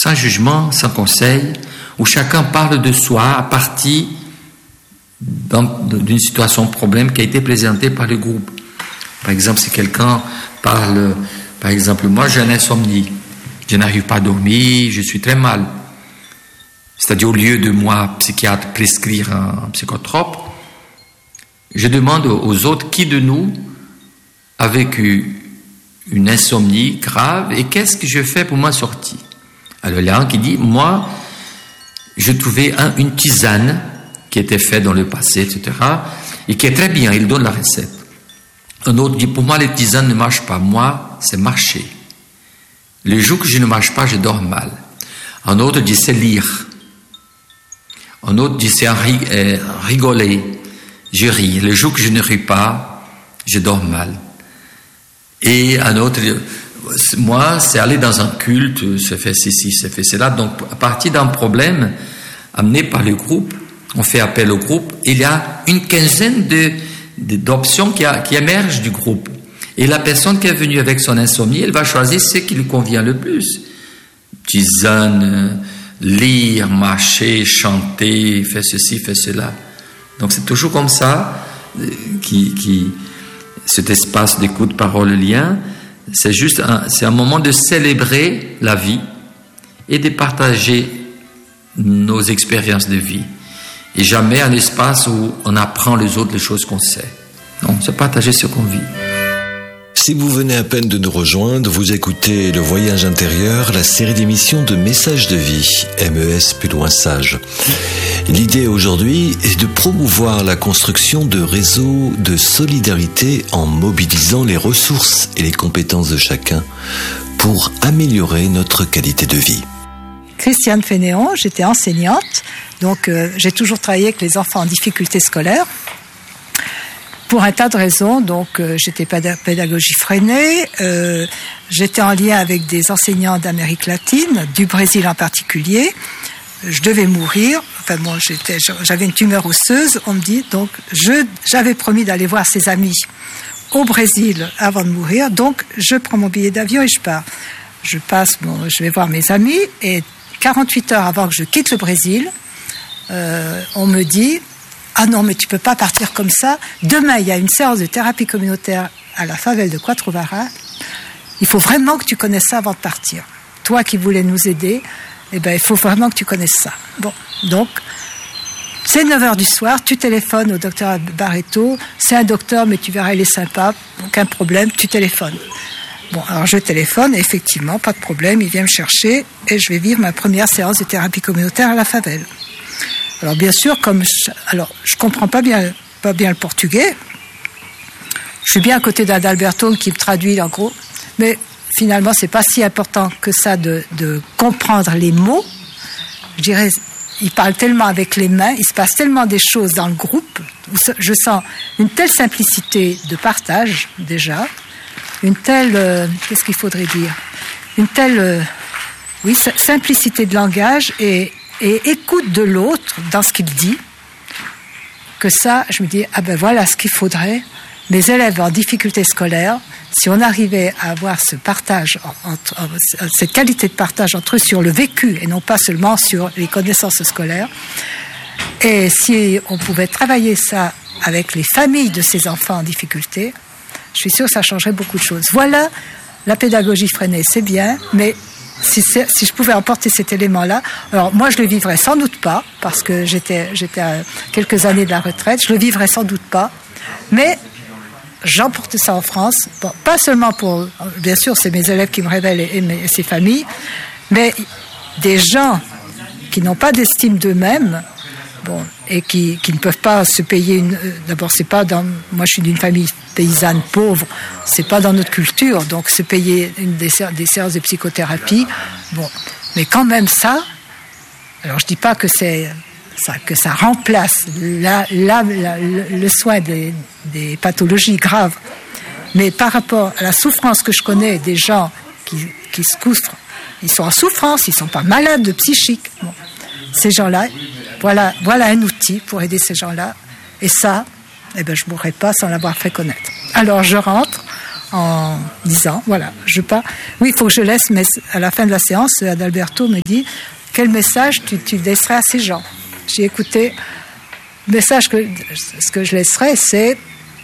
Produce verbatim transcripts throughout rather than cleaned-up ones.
sans jugement, sans conseil, où chacun parle de soi à partir d'une situation problème qui a été présentée par le groupe. Par exemple, si quelqu'un parle, par exemple, moi j'ai une insomnie, je n'arrive pas à dormir, je suis très mal. C'est-à-dire, au lieu de moi, psychiatre, prescrire un psychotrope, je demande aux autres qui de nous a vécu une insomnie grave et qu'est-ce que je fais pour m'en sortir. Alors, il y a un qui dit, moi, je trouvais un, une tisane qui était faite dans le passé, et cetera, et qui est très bien, il donne la recette. Un autre dit, pour moi, les tisanes ne marchent pas. Moi, c'est marcher. Le jour que je ne marche pas, je dors mal. Un autre dit, c'est lire. Un autre dit, c'est rigoler. Je ris. Le jour que je ne ris pas, je dors mal. Et un autre, moi, c'est aller dans un culte, c'est fait ceci, c'est fait cela. Donc, à partir d'un problème amené par le groupe, on fait appel au groupe. Il y a une quinzaine de, de, d'options qui, a, qui émergent du groupe. Et la personne qui est venue avec son insomnie, elle va choisir ce qui lui convient le plus. Tisane, lire, marcher, chanter, faire ceci, faire cela. Donc c'est toujours comme ça, qui, qui, cet espace d'écoute, parole, lien, c'est juste un, c'est un moment de célébrer la vie et de partager nos expériences de vie. Et jamais un espace où on apprend les autres les choses qu'on sait. Non, c'est partager ce qu'on vit. Si vous venez à peine de nous rejoindre, vous écoutez Le Voyage intérieur, la série d'émissions de Messages de vie, M E S plus loin sage. L'idée aujourd'hui est de promouvoir la construction de réseaux de solidarité en mobilisant les ressources et les compétences de chacun pour améliorer notre qualité de vie. Christiane Fénéon, j'étais enseignante, donc euh, j'ai toujours travaillé avec les enfants en difficulté scolaire. Pour un tas de raisons, donc euh, j'étais pédagogie freinée, euh, j'étais en lien avec des enseignants d'Amérique latine, du Brésil en particulier. Je devais mourir, enfin bon, j'étais, j'avais une tumeur osseuse, on me dit, donc je, j'avais promis d'aller voir ses amis au Brésil avant de mourir, donc je prends mon billet d'avion et je pars. Je passe, bon, je vais voir mes amis et quarante-huit heures avant que je quitte le Brésil, euh, on me dit... Ah non, mais tu peux pas partir comme ça. Demain, il y a une séance de thérapie communautaire à la favelle de Quatro Varas. Il faut vraiment que tu connaisses ça avant de partir. Toi qui voulais nous aider, eh ben, il faut vraiment que tu connaisses ça. Bon, donc, c'est neuf heures du soir, tu téléphones au docteur Barreto. C'est un docteur, mais tu verras, il est sympa, aucun problème, tu téléphones. Bon, alors je téléphone, et effectivement, pas de problème, il vient me chercher, et je vais vivre ma première séance de thérapie communautaire à la favelle. Alors bien sûr, comme je, alors je comprends pas bien, pas bien le portugais, je suis bien à côté d'Adalberto qui me traduit en gros, mais finalement c'est pas si important que ça de, de comprendre les mots. Je dirais, il parle tellement avec les mains, il se passe tellement des choses dans le groupe, où je sens une telle simplicité de partage déjà, une telle, euh, qu'est-ce qu'il faudrait dire, une telle, euh, oui, simplicité de langage et et écoute de l'autre dans ce qu'il dit, que ça, je me dis, ah ben voilà ce qu'il faudrait. Mes élèves en difficulté scolaire, si on arrivait à avoir ce partage, entre, cette qualité de partage entre eux sur le vécu et non pas seulement sur les connaissances scolaires, et si on pouvait travailler ça avec les familles de ces enfants en difficulté, je suis sûre que ça changerait beaucoup de choses. Voilà, la pédagogie freinée, c'est bien, mais Si, si je pouvais emporter cet élément-là, alors moi je le vivrais sans doute pas, parce que j'étais, j'étais à quelques années de la retraite, je le vivrais sans doute pas, mais j'emporte ça en France, bon, pas seulement pour, bien sûr c'est mes élèves qui me révèlent et, et, mes, et ces familles, mais des gens qui n'ont pas d'estime d'eux-mêmes, bon, et qui, qui ne peuvent pas se payer une, d'abord c'est pas dans, moi je suis d'une famille paysanne pauvre, c'est pas dans notre culture, donc se payer une des, des séances de psychothérapie, bon, mais quand même ça, alors je dis pas que c'est ça, que ça remplace la, la, la, le soin des, des pathologies graves, mais par rapport à la souffrance que je connais des gens qui, qui souffrent, ils sont en souffrance, ils sont pas malades de psychique, bon, ces gens-là, voilà, voilà un outil pour aider ces gens-là, et ça, eh ben, je ne mourrais pas sans l'avoir fait connaître. Alors je rentre en disant, voilà, je pars. Oui, il faut que je laisse, mais à la fin de la séance, Adalberto me dit, quel message tu, tu laisserais à ces gens? J'ai écouté, le message que, ce que je laisserais, c'est,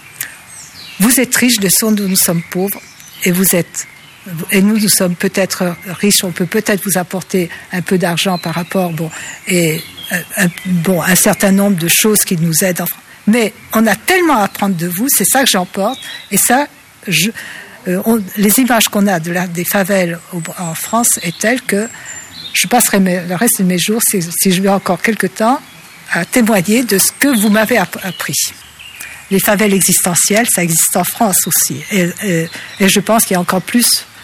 vous êtes riches de son où nous sommes pauvres, et vous êtes, et nous, nous sommes peut-être riches, on peut peut-être vous apporter un peu d'argent par rapport, bon, et un, bon, un certain nombre de choses qui nous aident, mais on a tellement à apprendre de vous, c'est ça que j'emporte, et ça, je, euh, on, les images qu'on a de la, des favelles au, en France est telle que je passerai mes, le reste de mes jours, si, si je vais encore quelque temps, à témoigner de ce que vous m'avez appris. Les favelles existentielles, ça existe en France aussi. Et, et, et je pense qu'il y a encore plus...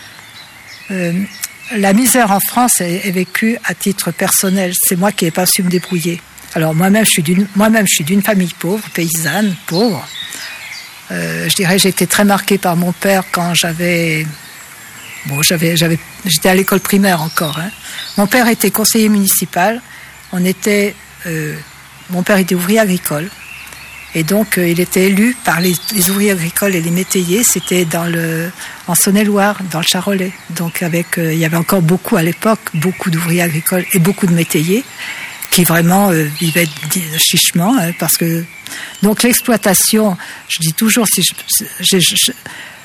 Euh, la misère en France est, est vécue à titre personnel. C'est moi qui n'ai pas su me débrouiller. Alors moi-même, je suis d'une, moi-même, je suis d'une famille pauvre, paysanne, pauvre. Euh, je dirais, j'ai été très marquée par mon père quand j'avais... Bon, j'avais, j'avais, j'étais à l'école primaire encore. Hein. Mon père était conseiller municipal. On était, euh, mon père était ouvrier agricole. Et donc, euh, il était élu par les, les ouvriers agricoles et les métayers. C'était dans le, en Saône-et-Loire, dans le Charolais. Donc, avec, euh, il y avait encore beaucoup à l'époque, beaucoup d'ouvriers agricoles et beaucoup de métayers qui vraiment euh, vivaient chichement. Hein, parce que, donc, l'exploitation, je dis toujours, si je, je, je, je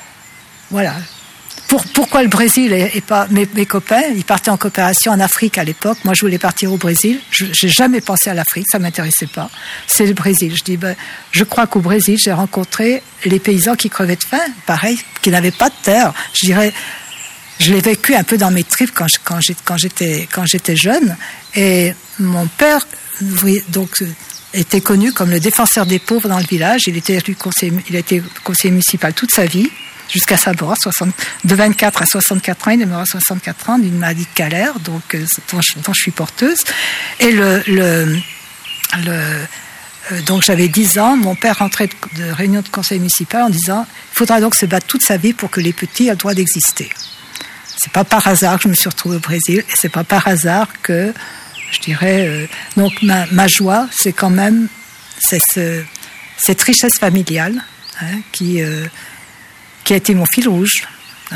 voilà. Pour, pourquoi le Brésil et, et pas mes, mes copains, ils partaient en coopération en Afrique à l'époque. Moi, je voulais partir au Brésil. Je n'ai jamais pensé à l'Afrique, ça ne m'intéressait pas. C'est le Brésil. Je dis, ben, je crois qu'au Brésil, j'ai rencontré les paysans qui crevaient de faim, pareil, qui n'avaient pas de terre. Je dirais, je l'ai vécu un peu dans mes tripes quand, je, quand, j'ai, quand, j'étais, quand j'étais jeune. Et mon père, donc, était connu comme le défenseur des pauvres dans le village. Il était élu conseiller, il a été conseiller municipal toute sa vie. Jusqu'à sa mort, soixante, de vingt-quatre à soixante-quatre ans, il est mort à soixante-quatre ans d'une maladie de Calère, donc, euh, dont, je, dont je suis porteuse. Et le, le, le, euh, donc j'avais dix ans, mon père rentrait de, de réunion de conseil municipal en disant il faudra donc se battre toute sa vie pour que les petits aient le droit d'exister. C'est pas par hasard que je me suis retrouvée au Brésil, et c'est pas par hasard que, je dirais, euh, donc ma, ma joie, c'est quand même c'est ce, cette richesse familiale hein, qui. Euh, qui a été mon fil rouge, hein,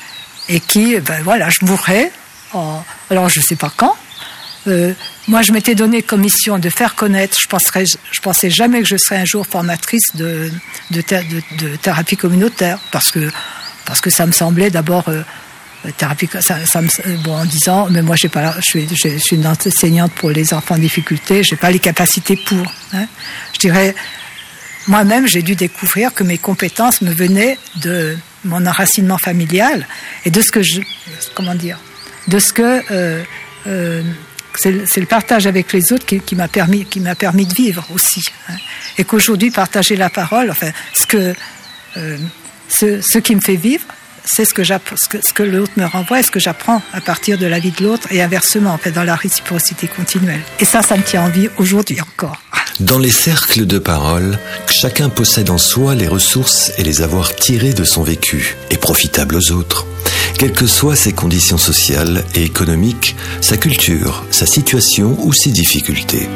et qui, ben voilà, je mourrais, en, alors je ne sais pas quand. Euh, moi, je m'étais donné comme mission de faire connaître, je penserais, je pensais jamais que je serais un jour formatrice de, de, de, de thérapie communautaire, parce que, parce que ça me semblait d'abord, euh, thérapie, ça, ça me, bon, en disant, mais moi, j'ai pas, je suis, je suis une enseignante pour les enfants en difficulté, j'ai pas les capacités pour, hein. Je dirais, moi-même, j'ai dû découvrir que mes compétences me venaient de mon enracinement familial et de ce que je, comment dire, de ce que euh, euh, c'est, c'est le partage avec les autres qui, qui m'a permis, qui m'a permis de vivre aussi, hein. Et qu'aujourd'hui, partager la parole, enfin, ce que, euh, ce, ce qui me fait vivre, c'est ce que, ce que, ce que l'autre me renvoie et ce que j'apprends à partir de la vie de l'autre et inversement, en fait, dans la réciprocité continuelle. Et ça, ça me tient en vie aujourd'hui encore. Dans les cercles de parole, chacun possède en soi les ressources et les avoirs tirés de son vécu et profitables aux autres. Quelles que soient ses conditions sociales et économiques, sa culture, sa situation ou ses difficultés.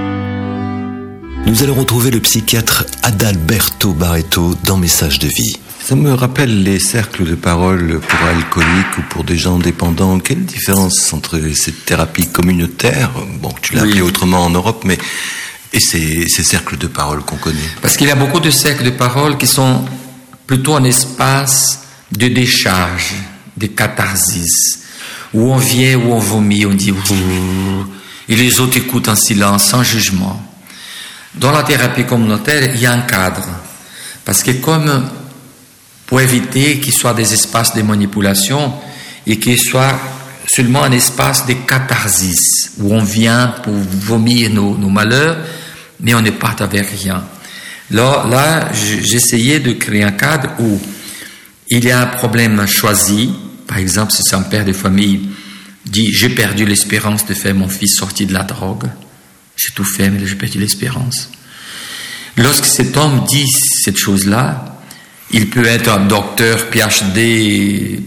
Nous allons retrouver le psychiatre Adalberto Barreto dans Message de vie. Ça me rappelle les cercles de parole pour alcooliques ou pour des gens dépendants. Quelle différence entre cette thérapie communautaire, bon, tu l'as oui. appelé autrement en Europe, mais et ces, ces cercles de parole qu'on connaît? Parce qu'il y a beaucoup de cercles de parole qui sont plutôt un espace de décharge, de catharsis, où on vient, où on vomit, on dit ouh, et les autres écoutent en silence, sans jugement. Dans la thérapie communautaire, il y a un cadre, parce que comme pour éviter qu'il soit des espaces de manipulation et qu'il soit seulement un espace de catharsis, où on vient pour vomir nos, nos malheurs, mais on ne part avec rien. Là, là, j'essayais de créer un cadre où il y a un problème choisi. Par exemple, si c'est un père de famille dit « j'ai perdu l'espérance de faire mon fils sortir de la drogue, j'ai tout fait, mais j'ai perdu l'espérance ». Lorsque cet homme dit cette chose-là, il peut être un docteur P H D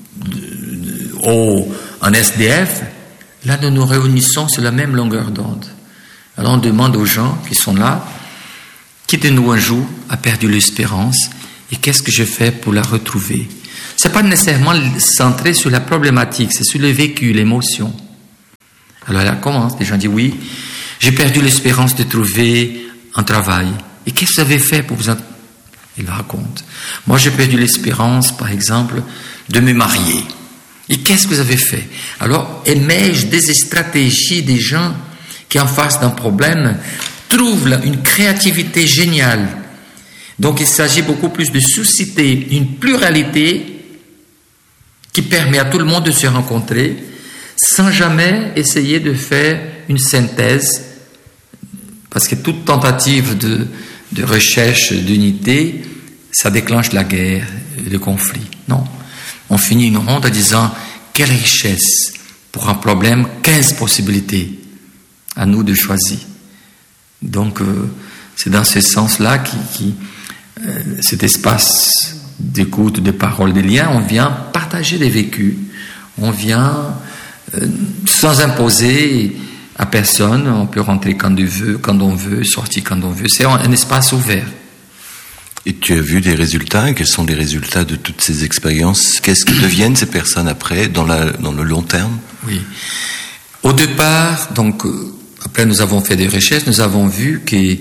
ou un S D F. Là, nous nous réunissons sur la même longueur d'onde. Alors, on demande aux gens qui sont là, qui de nous un jour a perdu l'espérance Et qu'est-ce que je fais pour la retrouver? C'est pas nécessairement centré sur la problématique, c'est sur le vécu, l'émotion. Alors elle commence, les gens disent oui, j'ai perdu l'espérance de trouver un travail. Et qu'est-ce que vous avez fait pour vous en... Il raconte. Moi j'ai perdu l'espérance, par exemple, de me marier. Et qu'est-ce que vous avez fait? Alors émergent des stratégies des gens qui en face d'un problème trouvent une créativité géniale. Donc il s'agit beaucoup plus de susciter une pluralité qui permet à tout le monde de se rencontrer sans jamais essayer de faire une synthèse, parce que toute tentative de, de recherche d'unité, ça déclenche la guerre, le conflit. Non, on finit une ronde en disant quelle richesse pour un problème, quinze possibilités, à nous de choisir. Donc euh, c'est dans ce sens-là qui, qui euh, cet espace d'écoute, de parole, de liens, on vient partager des vécus, on vient euh, sans imposer à personne, on peut rentrer quand on veut, quand on veut, sortir quand on veut, c'est un, un espace ouvert. Et tu as vu des résultats? Quels sont les résultats de toutes ces expériences? Qu'est-ce que deviennent ces personnes après, dans, la, dans le long terme? Oui. Au départ, donc, euh, après nous avons fait des recherches, nous avons vu que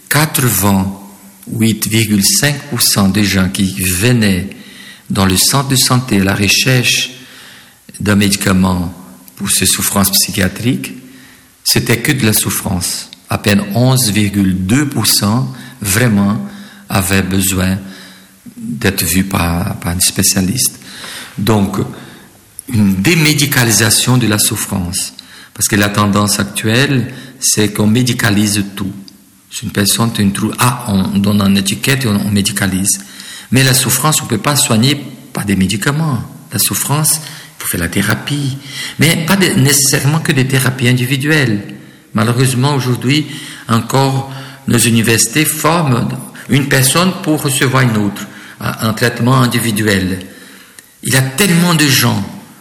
quatre-vingt-huit virgule cinq pour cent des gens qui venaient dans le centre de santé à la recherche d'un médicament pour ces souffrances psychiatriques, c'était que de la souffrance. À peine onze virgule deux pour cent vraiment avaient besoin d'être vus par, par un spécialiste. Donc, une démédicalisation de la souffrance. Parce que la tendance actuelle, c'est qu'on médicalise tout. Si une personne a une trouille, ah, on donne une étiquette et on, on médicalise. Mais la souffrance, on ne peut pas soigner par des médicaments. La souffrance, il faut faire la thérapie. Mais pas de, nécessairement que des thérapies individuelles. Malheureusement, aujourd'hui, encore, nos universités forment une personne pour recevoir une autre, un traitement individuel. Il y a tellement de gens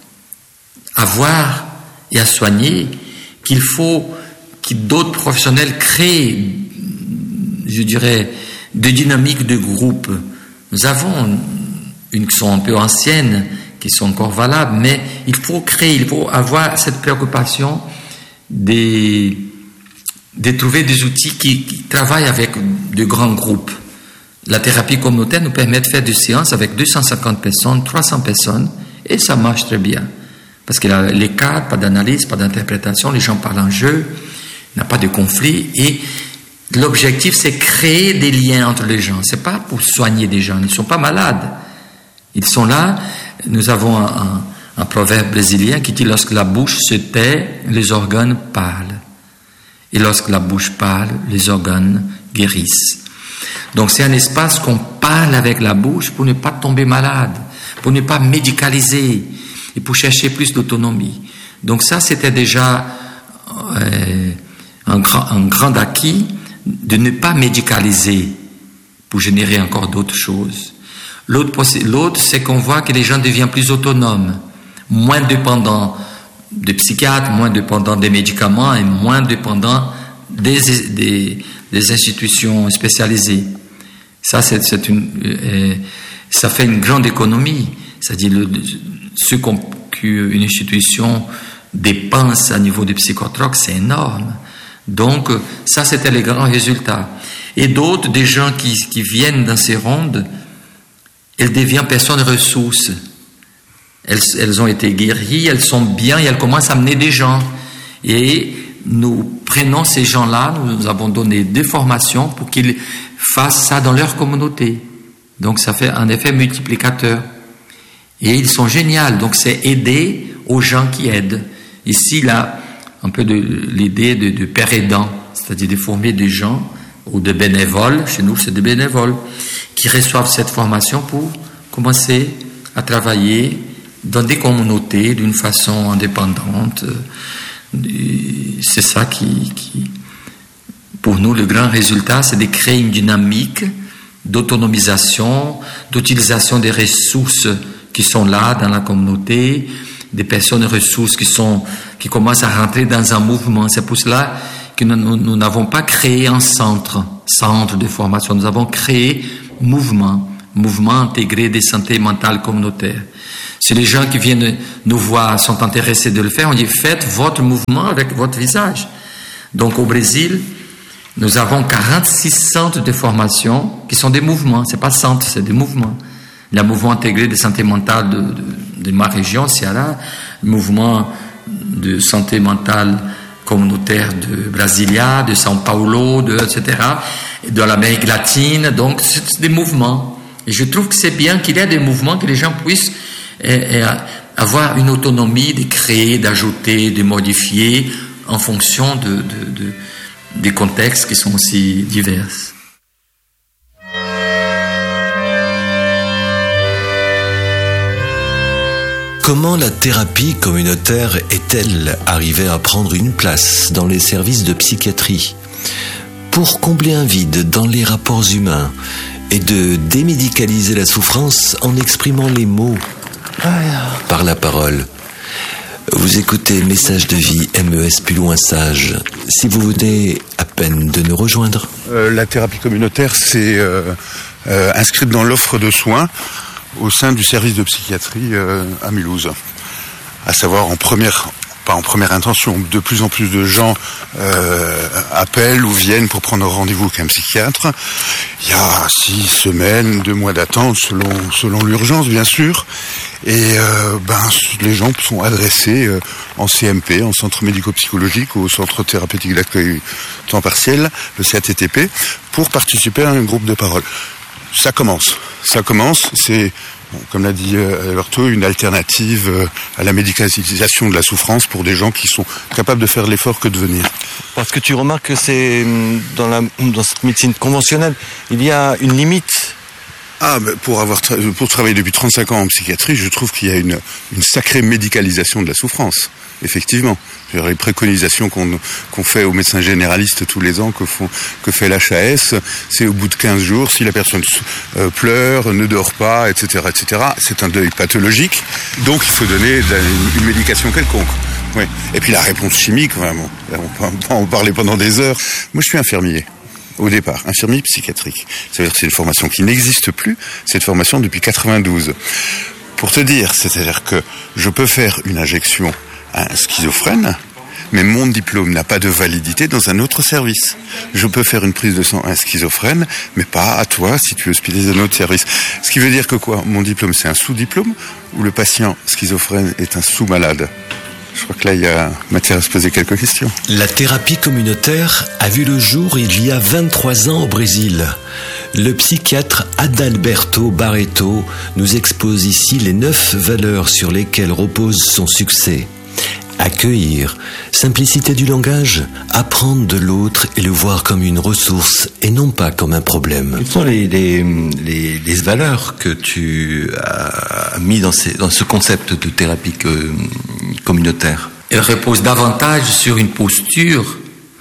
à voir et à soigner qu'il faut que d'autres professionnels créent, je dirais, de dynamiques de groupe. Nous avons une qui sont un peu anciennes, qui sont encore valables, mais il faut créer, il faut avoir cette préoccupation de, de trouver des outils qui, qui travaillent avec de grands groupes. La thérapie communautaire nous permet de faire des séances avec deux cent cinquante personnes, trois cents personnes, et ça marche très bien. Parce qu'il y a les cadres, pas d'analyse, pas d'interprétation, les gens parlent en jeu, il n'y a pas de conflit, et l'objectif c'est créer des liens entre les gens. C'est pas pour soigner des gens, ils ne sont pas malades. Ils sont là, nous avons un, un, un proverbe brésilien qui dit lorsque la bouche se tait, les organes parlent. Et lorsque la bouche parle, les organes guérissent. Donc c'est un espace qu'on parle avec la bouche pour ne pas tomber malade, pour ne pas médicaliser et pour chercher plus d'autonomie. Donc ça c'était déjà euh, un, grand, un grand acquis de ne pas médicaliser pour générer encore d'autres choses. L'autre, l'autre c'est qu'on voit que les gens deviennent plus autonomes, moins dépendants des psychiatres, moins dépendants des médicaments et moins dépendants des, des, des institutions spécialisées. Ça, c'est, c'est une, euh, ça fait une grande économie. C'est-à-dire, le, ce qu'une institution dépense à niveau des psychotropes, c'est énorme. Donc, ça, c'était les grands résultats. Et d'autres, des gens qui, qui viennent dans ces rondes, elles deviennent personnes ressources. Elles, elles ont été guéries, elles sont bien et elles commencent à amener des gens. Et nous prenons ces gens-là, nous avons donné des formations pour qu'ils fassent ça dans leur communauté. Donc ça fait un effet multiplicateur. Et ils sont géniaux. Donc c'est aider aux gens qui aident. Ici, là, un peu de l'idée de, de père aidant, c'est-à-dire de former des gens ou de bénévoles, chez nous c'est des bénévoles, qui reçoivent cette formation pour commencer à travailler dans des communautés d'une façon indépendante. C'est ça qui, qui, pour nous, le grand résultat, c'est de créer une dynamique d'autonomisation, d'utilisation des ressources qui sont là dans la communauté, des personnes ressources qui sont, qui commencent à rentrer dans un mouvement. C'est pour cela que nous, nous n'avons pas créé un centre, centre de formation. Nous avons créé mouvement, mouvement intégré de santé mentale communautaire. Si les gens qui viennent nous voir sont intéressés de le faire, on dit faites votre mouvement avec votre visage. Donc au Brésil, nous avons quarante-six centres de formation qui sont des mouvements. C'est pas centres, c'est des mouvements. Il y a le mouvement intégré de santé mentale de, de, de ma région, Ceará, le mouvement de santé mentale communautaire de Brasilia, de São Paulo, de, et cetera, et de l'Amérique latine. Donc, c'est des mouvements. Et je trouve que c'est bien qu'il y ait des mouvements, que les gens puissent et, et avoir une autonomie de créer, d'ajouter, de modifier en fonction de, de, de, des contextes qui sont aussi divers. Comment la thérapie communautaire est-elle arrivée à prendre une place dans les services de psychiatrie pour combler un vide dans les rapports humains et de démédicaliser la souffrance en exprimant les mots par la parole? Vous écoutez Message de vie M E S plus loin sage. Si vous venez à peine de nous rejoindre. Euh, la thérapie communautaire, c'est euh, euh, inscrite dans l'offre de soins au sein du service de psychiatrie euh, à Mulhouse. À savoir en première, pas en première intention, de plus en plus de gens euh, appellent ou viennent pour prendre rendez-vous avec un psychiatre. Il y a six semaines, deux mois d'attente selon selon l'urgence bien sûr. Et euh, ben les gens sont adressés euh, en C M P, en centre médico-psychologique, au centre thérapeutique d'accueil temps partiel, le C A T T P, pour participer à un groupe de parole. Ça commence. Ça commence, c'est, bon, comme l'a dit euh, Alberto, une alternative euh, à la médicalisation de la souffrance pour des gens qui sont capables de faire l'effort que de venir. Parce que tu remarques que c'est dans la dans cette médecine conventionnelle, il y a une limite. Ah, ben pour avoir tra- pour travailler depuis trente-cinq ans en psychiatrie, je trouve qu'il y a une une sacrée médicalisation de la souffrance. Effectivement, les préconisations qu'on qu'on fait aux médecins généralistes tous les ans, que font que fait l'H A S, c'est au bout de quinze jours, si la personne euh, pleure, ne dort pas, et cetera, et cetera. C'est un deuil pathologique, donc il faut donner de la, une médication quelconque. Oui. Et puis la réponse chimique, vraiment, on peut en parler pendant des heures. Moi, je suis infirmier. Au départ, infirmier psychiatrique. Ça veut dire que c'est une formation qui n'existe plus, c'est une formation depuis quatre-vingt-douze. Pour te dire, c'est-à-dire que je peux faire une injection à un schizophrène, mais mon diplôme n'a pas de validité dans un autre service. Je peux faire une prise de sang à un schizophrène, mais pas à toi si tu es hospitalisé dans un autre service. Ce qui veut dire que quoi ? Mon diplôme, c'est un sous-diplôme, ou le patient schizophrène est un sous-malade ? Je crois que là, il y a matière à se poser quelques questions. La thérapie communautaire a vu le jour il y a vingt-trois ans au Brésil. Le psychiatre Adalberto Barreto nous expose ici les neuf valeurs sur lesquelles repose son succès. Accueillir, simplicité du langage, apprendre de l'autre et le voir comme une ressource et non pas comme un problème. Quelles sont les, les, les, les valeurs que tu as mis dans, ces, dans ce concept de thérapie que, communautaire ? Elle repose davantage sur une posture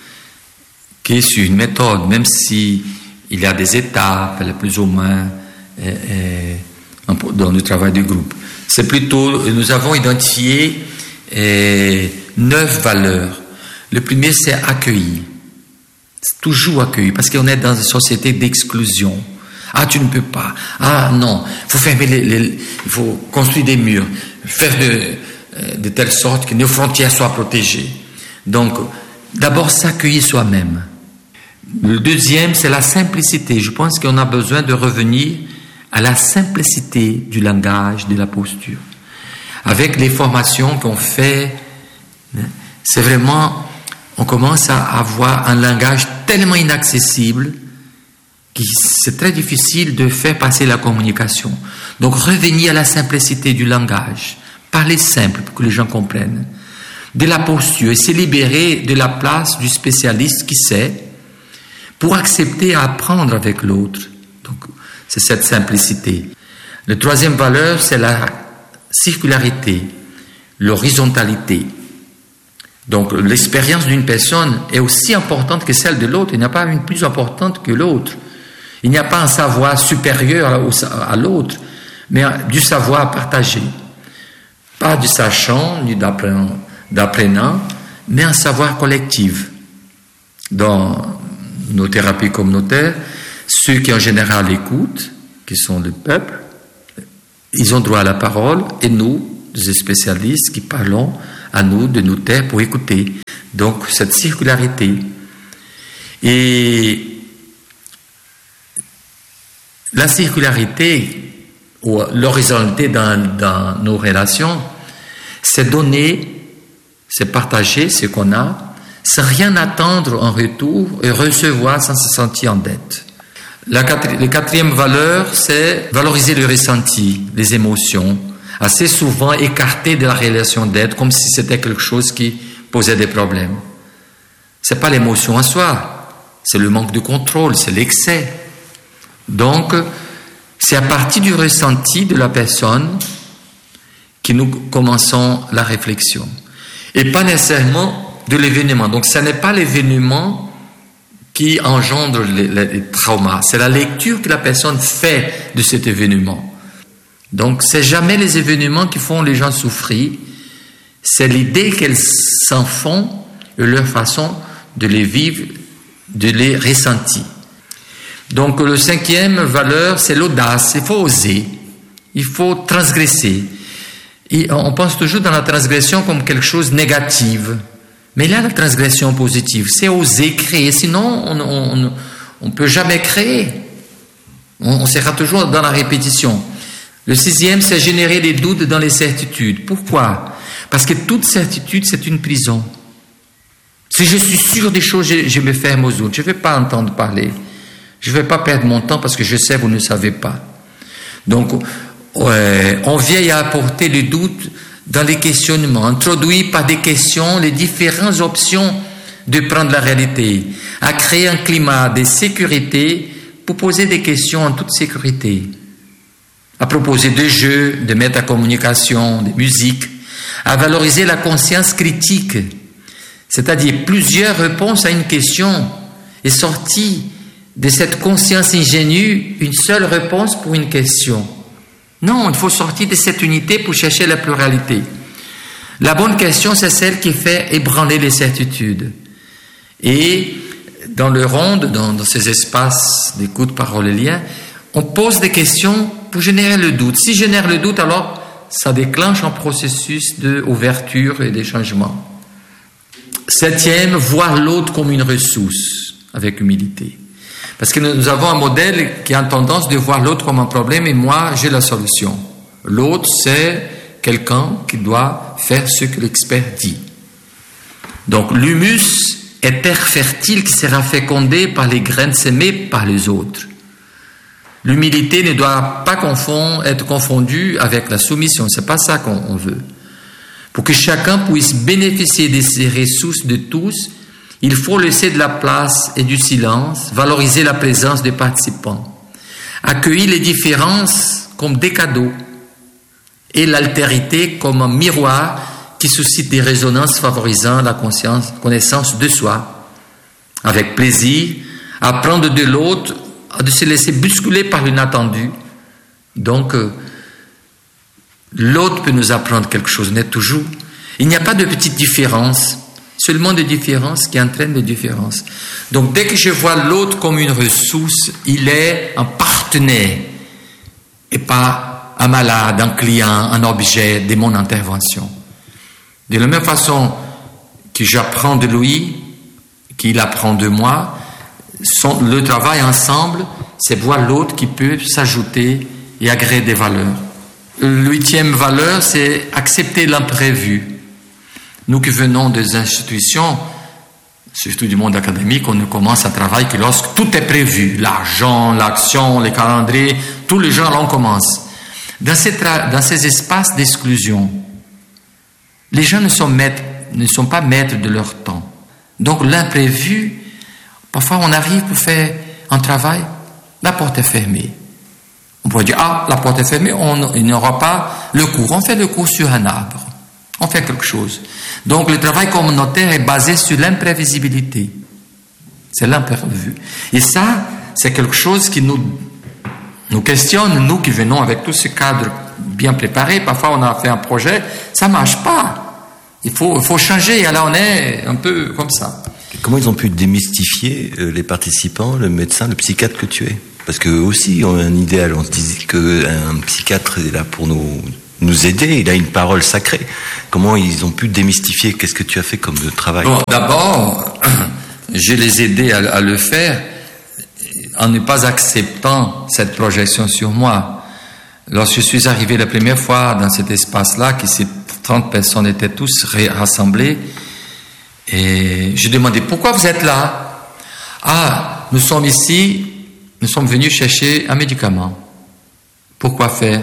que sur une méthode, même si il y a des étapes, plus ou moins, et, et, dans le travail du groupe. C'est plutôt, nous avons identifié et neuf valeurs. Le premier, c'est accueillir. C'est toujours accueillir, parce qu'on est dans une société d'exclusion. Ah, tu ne peux pas. Ah, non. Il faut fermer les, les, il faut construire des murs, faire de, de telle sorte que nos frontières soient protégées. Donc, d'abord, s'accueillir soi-même. Le deuxième, c'est la simplicité. Je pense qu'on a besoin de revenir à la simplicité du langage, de la posture. Avec les formations qu'on fait, c'est vraiment, on commence à avoir un langage tellement inaccessible que c'est très difficile de faire passer la communication. Donc revenir à la simplicité du langage, parler simple pour que les gens comprennent, de la posture et se libérer de la place du spécialiste qui sait pour accepter et apprendre avec l'autre. Donc c'est cette simplicité. La troisième valeur, c'est la circularité, l'horizontalité. Donc l'expérience d'une personne est aussi importante que celle de l'autre. Il n'y a pas une plus importante que l'autre. Il n'y a pas un savoir supérieur à l'autre, mais du savoir partagé. Pas du sachant, ni d'apprenant, mais un savoir collectif. Dans nos thérapies communautaires, ceux qui en général écoutent qui sont le peuple, ils ont droit à la parole, et nous, des spécialistes qui parlons, à nous de nous taire pour écouter. Donc, cette circularité. Et la circularité, ou l'horizontalité dans, dans nos relations, c'est donner, c'est partager ce qu'on a, sans rien attendre en retour et recevoir sans se sentir en dette. La, la quatrième valeur, c'est valoriser le ressenti, les émotions, assez souvent écartées de la relation d'aide, comme si c'était quelque chose qui posait des problèmes. C'est pas l'émotion en soi, c'est le manque de contrôle, c'est l'excès. Donc, c'est à partir du ressenti de la personne que nous commençons la réflexion. Et pas nécessairement de l'événement. Donc, ce n'est pas l'événement qui engendre les, les traumas. C'est la lecture que la personne fait de cet événement. Donc, c'est jamais les événements qui font les gens souffrir. C'est l'idée qu'elles s'en font et leur façon de les vivre, de les ressentir. Donc, le cinquième valeur, c'est l'audace. Il faut oser. Il faut transgresser. Et on pense toujours dans la transgression comme quelque chose de négatif. Mais là, la transgression positive, c'est oser créer. Sinon, on ne peut jamais créer. On, on sera toujours dans la répétition. Le sixième, c'est générer des doutes dans les certitudes. Pourquoi? Parce que toute certitude, c'est une prison. Si je suis sûr des choses, je, je me ferme aux autres. Je ne vais pas entendre parler. Je ne vais pas perdre mon temps parce que je sais, vous ne savez pas. Donc, ouais, on vient à apporter le doute dans les questionnements, introduit par des questions les différentes options de prendre la réalité, à créer un climat de sécurité pour poser des questions en toute sécurité, à proposer des jeux, de métacommunication, de musique, à valoriser la conscience critique, c'est-à-dire plusieurs réponses à une question est sortie de cette conscience ingénue, une seule réponse pour une question. Non, il faut sortir de cette unité pour chercher la pluralité. La bonne question, c'est celle qui fait ébranler les certitudes. Et dans le ronde, dans, dans ces espaces d'écoute, parole et lien, on pose des questions pour générer le doute. Si génère le doute, alors ça déclenche un processus d'ouverture et de changement. Septième, voir l'autre comme une ressource, avec humilité. Parce que nous avons un modèle qui a tendance de voir l'autre comme un problème et moi, j'ai la solution. L'autre, c'est quelqu'un qui doit faire ce que l'expert dit. Donc, l'humus est terre fertile qui sera fécondée par les graines sémées par les autres. L'humilité ne doit pas confondre, être confondue avec la soumission. C'est pas ça qu'on veut. Pour que chacun puisse bénéficier de ces ressources de tous, il faut laisser de la place et du silence, valoriser la présence des participants, accueillir les différences comme des cadeaux et l'altérité comme un miroir qui suscite des résonances favorisant la conscience, connaissance de soi, avec plaisir, apprendre de l'autre, de se laisser bousculer par l'inattendu. Donc, euh, l'autre peut nous apprendre quelque chose, n'est toujours. Il n'y a pas de petite différence. Seulement des différences qui entraînent des différences. Donc, dès que je vois l'autre comme une ressource, il est un partenaire et pas un malade, un client, un objet de mon intervention. De la même façon que j'apprends de lui, qu'il apprend de moi, son, le travail ensemble, c'est voir l'autre qui peut s'ajouter et agréer des valeurs. L'huitième valeur, c'est accepter l'imprévu. Nous qui venons des institutions, surtout du monde académique, on ne commence à travailler que lorsque tout est prévu. L'argent, l'action, les calendriers, tous les jours, là, on commence. Dans ces, tra- dans ces espaces d'exclusion, les gens ne sont, maîtres, ne sont pas maîtres de leur temps. Donc l'imprévu, parfois on arrive pour faire un travail, la porte est fermée. On pourrait dire, ah, la porte est fermée, on, il n'y aura pas le cours. On fait le cours sur un arbre. On fait quelque chose. Donc, le travail communautaire est basé sur l'imprévisibilité. C'est l'imprévu. Et ça, c'est quelque chose qui nous, nous questionne, nous qui venons avec tout ce cadre bien préparé. Parfois, on a fait un projet, ça ne marche pas. Il faut, il faut changer. Et là, on est un peu comme ça. Comment ils ont pu démystifier les participants, le médecin, le psychiatre que tu es? Parce qu'eux aussi ont un idéal. On se dit qu'un psychiatre est là pour nous, nous aider. Il a une parole sacrée. Comment ils ont pu démystifier? Qu'est-ce que tu as fait comme travail? Bon, d'abord, je les ai aidés à, à le faire en ne pas acceptant cette projection sur moi. Lorsque je suis arrivé la première fois dans cet espace-là, que ces trente personnes étaient tous rassemblées, et je demandais pourquoi vous êtes là? Ah, nous sommes ici, nous sommes venus chercher un médicament. Pourquoi faire?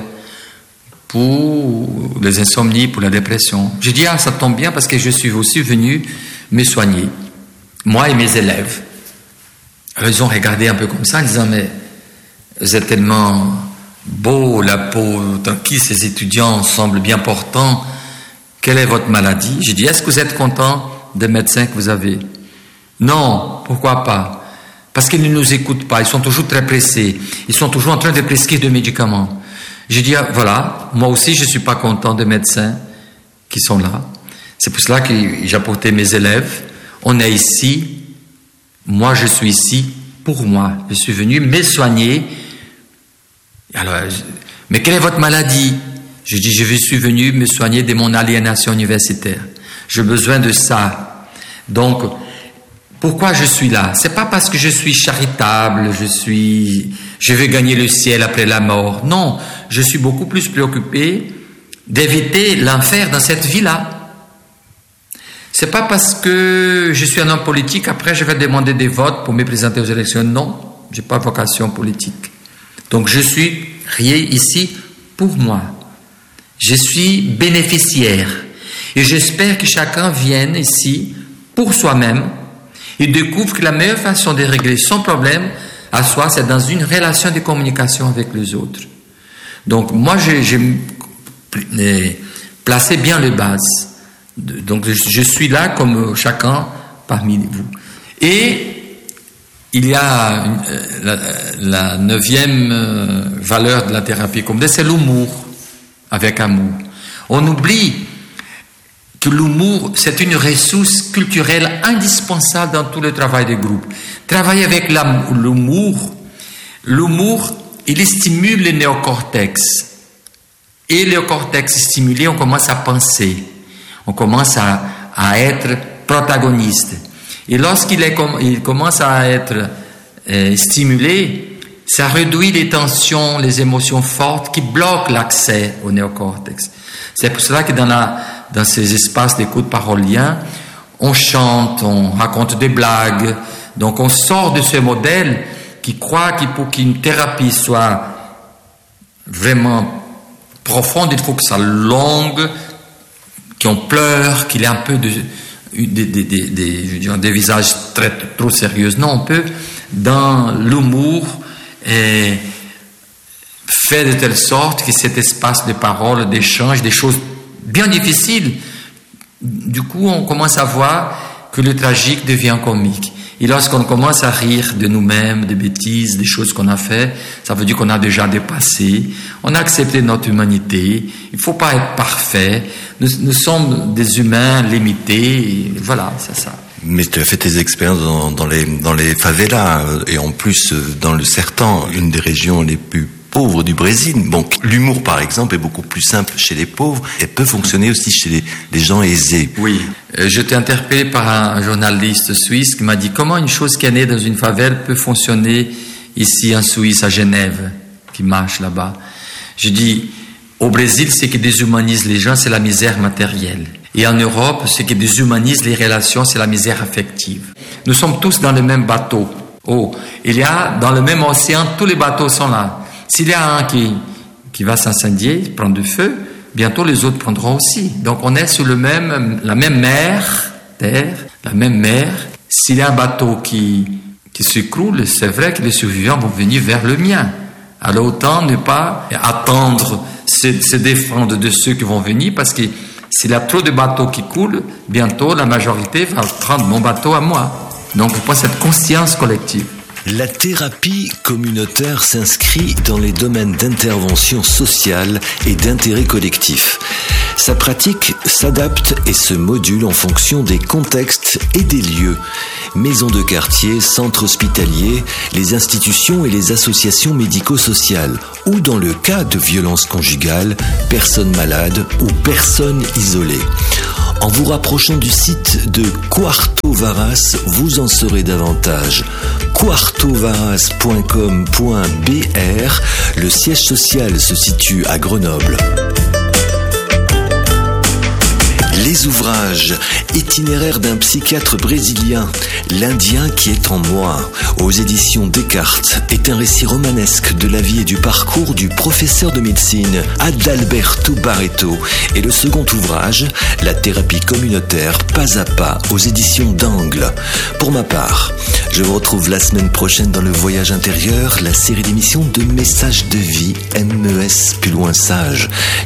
Pour les insomnies, pour la dépression. Je dis, ah, ça tombe bien parce que je suis aussi venu me soigner, moi et mes élèves. Alors, ils ont regardé un peu comme ça en disant, mais vous êtes tellement beau, la peau, dans qui ces étudiants semblent bien portants. Quelle est votre maladie? J'ai dit, est-ce que vous êtes content des médecins que vous avez? Non, pourquoi pas? Parce qu'ils ne nous écoutent pas, ils sont toujours très pressés, ils sont toujours en train de prescrire des médicaments. J'ai dit, ah, voilà, moi aussi je ne suis pas content des médecins qui sont là. C'est pour cela que j'ai apporté mes élèves. On est ici, moi je suis ici pour moi. Je suis venu me soigner. Alors, mais quelle est votre maladie? Je dis, je suis venu me soigner de mon aliénation universitaire. J'ai besoin de ça. Donc, pourquoi je suis là? C'est pas parce que je suis charitable, je suis, je veux gagner le ciel après la mort. Non, je suis beaucoup plus préoccupé d'éviter l'enfer dans cette vie-là. C'est pas parce que je suis un homme politique, après je vais demander des votes pour me présenter aux élections. Non, j'ai pas vocation politique. Donc je suis rien ici pour moi. Je suis bénéficiaire. Et j'espère que chacun vienne ici pour soi-même et découvre que la meilleure façon de régler son problème à soi, c'est dans une relation de communication avec les autres. Donc moi, j'ai placé bien les bases. Donc je suis là comme chacun parmi vous. Et il y a une, la, la neuvième valeur de la thérapie communautaire, c'est l'humour, avec amour. On oublie que l'humour, c'est une ressource culturelle indispensable dans tout le travail des groupes. Travailler avec l'humour, l'humour, il stimule le néocortex. Et le cortex stimulé, on commence à penser. On commence à, à être protagoniste. Et lorsqu'il est, il commence à être euh, stimulé, ça réduit les tensions, les émotions fortes qui bloquent l'accès au néocortex. C'est pour cela que dans, la, dans ces espaces d'écoute parolien, on chante, on raconte des blagues. Donc on sort de ce modèle qui croit qu'il pour qu'une thérapie soit vraiment profonde, il faut que ça longue, qu'on pleure, qu'il ait un peu de, de, de, de, de, je veux dire, des visages très, trop sérieux. Non, on peut, dans l'humour, et faire de telle sorte que cet espace de parole, d'échange, des choses bien difficiles, du coup, on commence à voir que le tragique devient comique. Et lorsqu'on commence à rire de nous-mêmes, des bêtises, des choses qu'on a fait, ça veut dire qu'on a déjà dépassé, on a accepté notre humanité, il ne faut pas être parfait, nous, nous sommes des humains limités, et voilà, c'est ça. Mais tu as fait tes expériences dans, dans, les, dans les favelas, et en plus dans le Sertão, une des régions les plus pauvres du Brésil. Bon, l'humour, par exemple, est beaucoup plus simple chez les pauvres et peut fonctionner aussi chez les, les gens aisés. Oui. Euh, j'étais interpellé par un journaliste suisse qui m'a dit comment une chose qui est née dans une favela peut fonctionner ici en Suisse, à Genève, qui marche là-bas. Je dis, au Brésil, ce qui déshumanise les gens, c'est la misère matérielle. Et en Europe, ce qui déshumanise les relations, c'est la misère affective. Nous sommes tous dans le même bateau. Oh, il y a dans le même océan, tous les bateaux sont là. S'il y a un qui, qui va s'incendier, prendre du feu, bientôt les autres prendront aussi. Donc on est sur le même, la même mer, terre, la même mer. S'il y a un bateau qui, qui s'écroule, c'est vrai que les survivants vont venir vers le mien. Alors autant ne pas attendre, se, se défendre de ceux qui vont venir, parce que s'il y a trop de bateaux qui coulent, bientôt la majorité va prendre mon bateau à moi. Donc il faut cette conscience collective. La thérapie communautaire s'inscrit dans les domaines d'intervention sociale et d'intérêt collectif. Sa pratique s'adapte et se module en fonction des contextes et des lieux. maisons de quartier, centres hospitaliers, les institutions et les associations médico-sociales, ou dans le cas de violences conjugales, personnes malades ou personnes isolées. En vous rapprochant du site de Quarto Varas, vous en saurez davantage. quarto varas point com point b r, le siège social se situe à Grenoble. Les ouvrages, itinéraire d'un psychiatre brésilien, l'Indien qui est en moi, aux éditions Descartes, est un récit romanesque de la vie et du parcours du professeur de médecine Adalberto Barreto, et le second ouvrage, la thérapie communautaire pas à pas, aux éditions d'Angle. Pour ma part, je vous retrouve la semaine prochaine dans le Voyage intérieur, la série d'émissions de Messages de vie, M E S plus loin sage.